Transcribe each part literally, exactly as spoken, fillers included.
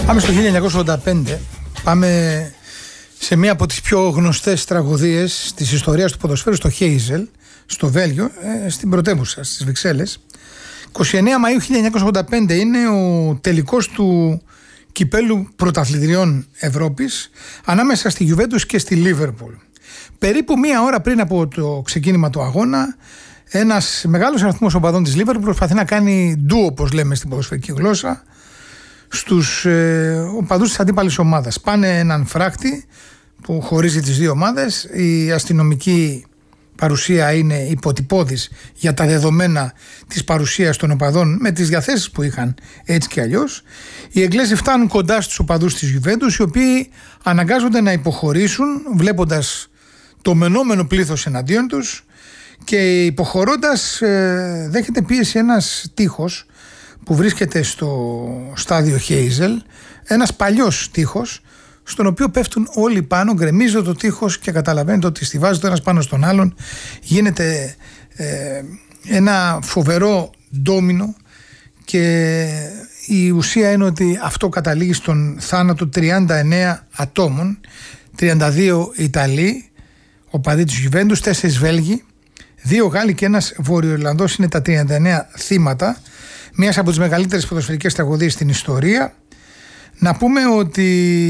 Πάμε στο χίλια εννιακόσια ογδόντα πέντε. Πάμε σε μία από τις πιο γνωστές τραγωδίες της ιστορίας του ποδοσφαίρου, στο Χέιζελ, στο Βέλγιο, στην πρωτεύουσα, στις Βρυξέλλες. εικοστή ενάτη Μαΐου χίλια εννιακόσια ογδόντα πέντε είναι ο τελικός του κυπέλου πρωταθλητριών Ευρώπης ανάμεσα στη Γιουβέντους και στη Λίβερπουλ. Περίπου μία ώρα πριν από το ξεκίνημα του αγώνα, ένας μεγάλος αριθμός οπαδών της Λίβερπουλ προσπαθεί να κάνει ντου, όπως λέμε στην ποδοσφαιρική γλώσσα, στους ε, οπαδούς της αντίπαλης ομάδας. Πάνε έναν φράχτη που χωρίζει τις δύο ομάδες. Η αστυνομική παρουσία είναι υποτυπώδης για τα δεδομένα της παρουσίας των οπαδών με τις διαθέσεις που είχαν έτσι και αλλιώς. Οι Εγγλέζοι φτάνουν κοντά στους οπαδούς της Γιουβέντους, οι οποίοι αναγκάζονται να υποχωρήσουν βλέποντας το μενόμενο πλήθος εναντίον τους, και υποχωρώντας ε, δέχεται πίεση ένας τείχος που βρίσκεται στο στάδιο Χέιζελ, ένας παλιός τείχος, στον οποίο πέφτουν όλοι πάνω, γκρεμίζεται το τείχος και καταλαβαίνετε ότι στιβάζει το ένας πάνω στον άλλον, γίνεται ε, ένα φοβερό ντόμινο, και η ουσία είναι ότι αυτό καταλήγει στον θάνατο τριάντα εννέα ατόμων, τριάντα δύο Ιταλοί, οπαδοί της Γιουβέντους, τέσσερις Βέλγοι, δύο Γάλλοι και ένας Βορειοϊρλανδός είναι τα τριάντα εννέα θύματα μιας από τις μεγαλύτερες ποδοσφαιρικές τραγωδίες στην ιστορία. Να πούμε ότι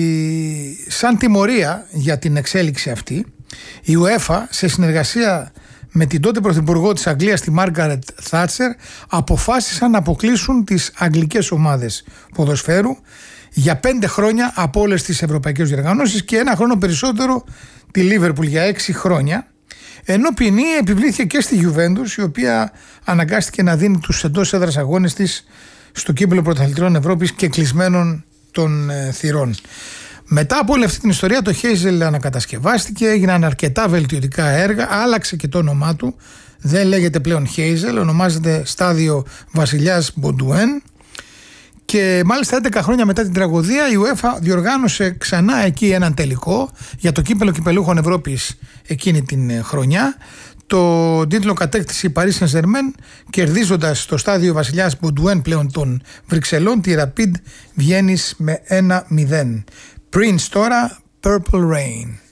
σαν τιμωρία για την εξέλιξη αυτή, η UEFA σε συνεργασία με την τότε πρωθυπουργό της Αγγλίας, τη Μάργαρετ Θάτσερ, αποφάσισαν να αποκλείσουν τις αγγλικές ομάδες ποδοσφαίρου για πέντε χρόνια από όλες τις ευρωπαϊκές διοργανώσεις και ένα χρόνο περισσότερο τη Λίβερπουλ για έξι χρόνια. Ενώ ποινή επιβλήθηκε και στη Γιουβέντους, η οποία αναγκάστηκε να δίνει τους εντός έδρας αγώνες της στο κύπελλο πρωταθλητριών Ευρώπης και κλεισμένων των ε, θυρών. Μετά από όλη αυτή την ιστορία, το Χέιζελ ανακατασκευάστηκε, έγιναν αρκετά βελτιωτικά έργα, άλλαξε και το όνομά του. Δεν λέγεται πλέον Χέιζελ, ονομάζεται Στάδιο Βασιλιάς Μποντουέν. Και μάλιστα έντεκα χρόνια μετά την τραγωδία, η UEFA διοργάνωσε ξανά εκεί έναν τελικό για το κύπελλο κυπελούχων Ευρώπης εκείνη την χρονιά. Το τίτλο κατέκτησε η Paris Saint-Germain, κερδίζοντας στο στάδιο Βασιλιάς Μποντουέν πλέον των Βρυξελών τη Rapid Βιέννης με ένα μηδέν. Prince τώρα, Purple Rain.